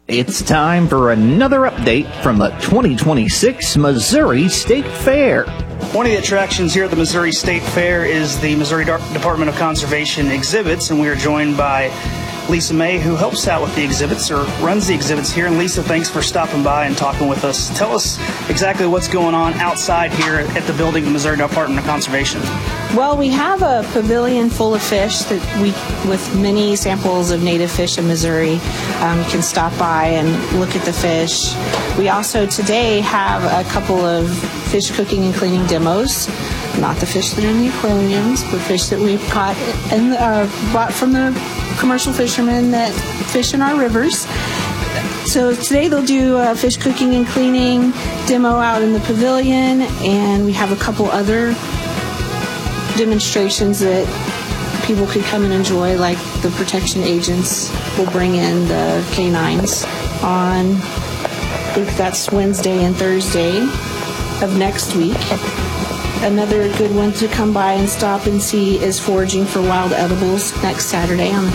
It's time for another update from the 2026 Missouri State Fair. One of the attractions here at the Missouri State Fair is the Missouri Department of Conservation exhibits, and we are joined by Lisa May, who helps out with the exhibits or runs the exhibits here. And Lisa, thanks for stopping by and talking with us. Tell us exactly what's going on outside here at the building of the Missouri Department of Conservation. Well, we have a pavilion full of fish that with many samples of native fish in Missouri, can stop by and look at the fish. We also today have a couple of fish cooking and cleaning demos. Not the fish that are in the aquariums, but fish that we've caught and bought from the commercial fishermen that fish in our rivers. So today they'll do a fish cooking and cleaning demo out in the pavilion, and we have a couple other demonstrations that people could come and enjoy, like the protection agents will bring in the canines on, I think that's Wednesday and Thursday of next week. Another good one to come by and stop and see is Foraging for Wild Edibles next Saturday on the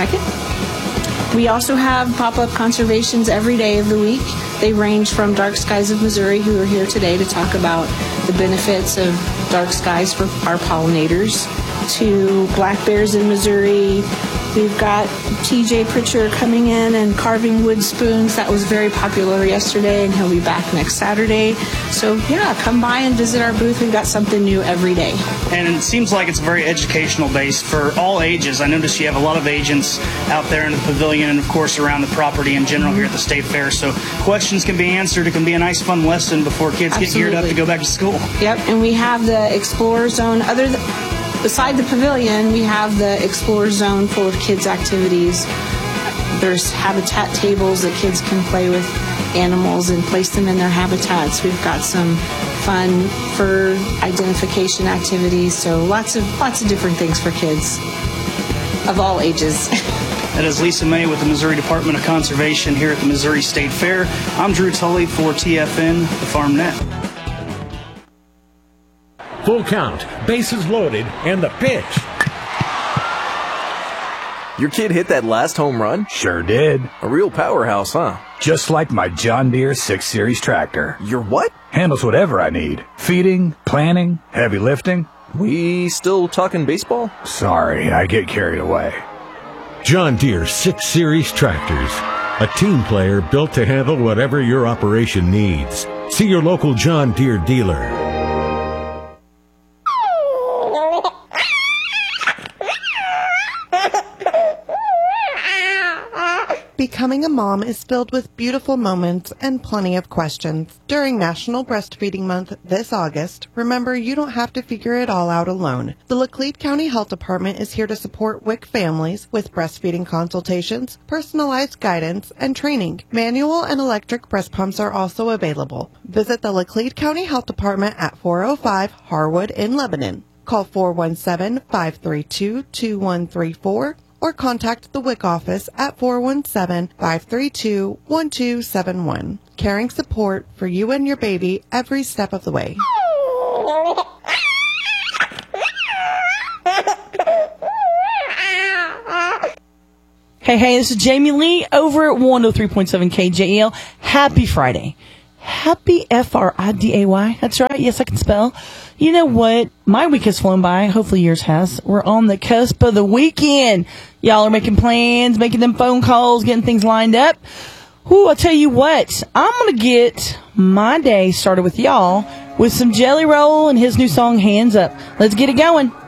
22nd. We also have pop-up conservations every day of the week. They range from Dark Skies of Missouri, who are here today to talk about the benefits of dark skies for our pollinators, to Black Bears in Missouri. We've got TJ Pritchard coming in and carving wood spoons. That was very popular yesterday, and he'll be back next Saturday. So, yeah, come by and visit our booth. We've got something new every day. And it seems like it's very educational based for all ages. I noticed you have a lot of agents out there in the pavilion and, of course, around the property in general here at the State Fair. So questions can be answered. It can be a nice, fun lesson before kids get geared up to go back to school. Yep, and we have the Explorer Zone. Beside the pavilion, we have the Explorer Zone full of kids' activities. There's habitat tables that kids can play with animals and place them in their habitats. We've got some fun fur identification activities, so lots of different things for kids of all ages. That is Lisa May with the Missouri Department of Conservation here at the Missouri State Fair. I'm Drew Tully for TFN, the Farm Net. Full count, bases loaded, and the pitch. Your kid hit that last home run? Sure did. A real powerhouse, huh? Just like my John Deere 6 Series tractor. Your what? Handles whatever I need. Feeding, planting, heavy lifting. We still talking baseball? Sorry, I get carried away. John Deere 6 Series tractors. A team player built to handle whatever your operation needs. See your local John Deere dealer. Becoming a mom is filled with beautiful moments and plenty of questions. During National Breastfeeding Month this August, remember you don't have to figure it all out alone. The Laclede County Health Department is here to support WIC families with breastfeeding consultations, personalized guidance, and training. Manual and electric breast pumps are also available. Visit the Laclede County Health Department at 405 Harwood in Lebanon. Call 417-532-2134. or contact the WIC office at 417-532-1271. Caring support for you and your baby every step of the way. Hey, this is Jamie Lee over at 103.7 KJEL. Happy Friday. Happy Friday. That's right. Yes, I can spell. You know what? My week has flown by. Hopefully yours has. We're on the cusp of the weekend. Y'all are making plans, making them phone calls, getting things lined up. Whoo, I'll tell you what. I'm going to get my day started with y'all with some Jelly Roll and his new song, Hands Up. Let's get it going.